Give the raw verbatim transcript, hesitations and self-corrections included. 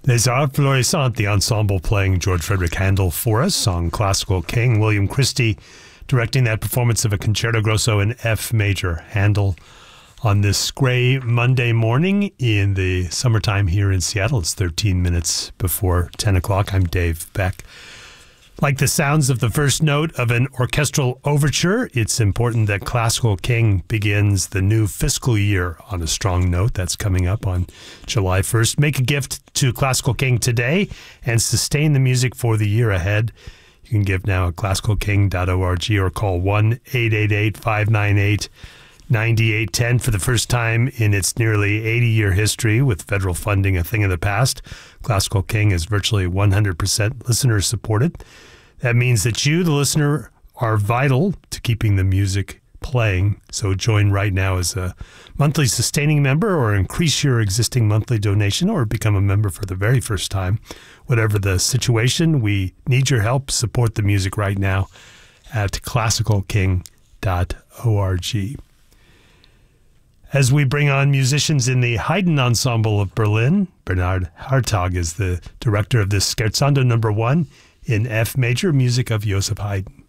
Les Arts Florissants, the ensemble playing George Frederick Handel for us on Classical King. William Christie directing that performance of a Concerto Grosso in F major Handel on this gray Monday morning in the summertime here in Seattle. It's thirteen minutes before ten o'clock. I'm Dave Beck. Like the sounds of the first note of an orchestral overture, it's important that Classical King begins the new fiscal year on a strong note. That's coming up on July first. Make a gift to Classical King today and sustain the music for the year ahead. You can give now at classical king dot org or call one eight eight eight, five nine eight, nine eight one zero. For the first time in its nearly eighty-year history, with federal funding a thing of the past, Classical King is virtually one hundred percent listener-supported. That means that you, the listener, are vital to keeping the music playing. So join right now as a monthly sustaining member, or increase your existing monthly donation, or become a member for the very first time. Whatever the situation, we need your help. Support the music right now at classical king dot org. As we bring on musicians in the Haydn Ensemble of Berlin, Bernhard Hartog is the director of this Scherzando number one in F major, music of Joseph Haydn.